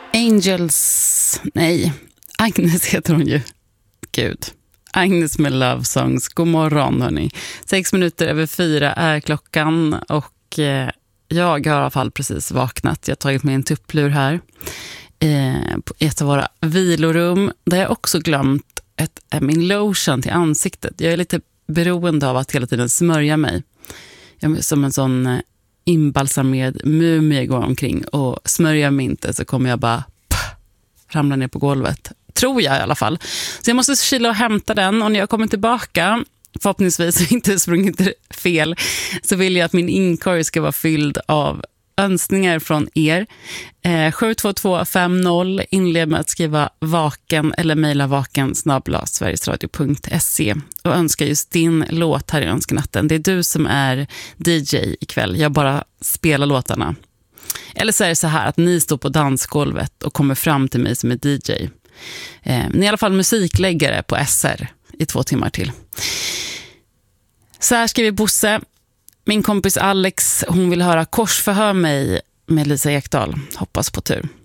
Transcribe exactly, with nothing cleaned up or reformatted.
Angels, nej, Agnes heter hon ju. Gud. Agnes med Love Songs. God morgon hörni. Sex minuter över fyra är klockan och eh, jag har i alla fall precis vaknat. Jag har tagit med en tupplur här eh, på ett av våra vilorum där jag också glömt ett, äh, min lotion till ansiktet. Jag är lite beroende av att hela tiden smörja mig. Jag är som en sån eh, inbalsamerad mumie går omkring och smörjer mig inte så kommer jag bara pff, ramla ner på golvet. Tror jag i alla fall. Så jag måste kila och hämta den och när jag kommer tillbaka, förhoppningsvis inte sprungit fel, så vill jag att min inkorg ska vara fylld av önskningar från er. Eh, sju två två fem noll inled med att skriva vaken eller mejla vaken snabel-a sverigesradio punkt se och önska just din låt här i önskenatten. Det är du som är D J ikväll. Jag bara spelar låtarna. Eller så är det så här att ni står på dansgolvet och kommer fram till mig som är D J. Eh, ni är i alla fall musikläggare på S R i två timmar till. Så här skriver Bosse. Min kompis Alex, hon vill höra Korsförhör mig med Lisa Ekdahl. Hoppas på tur.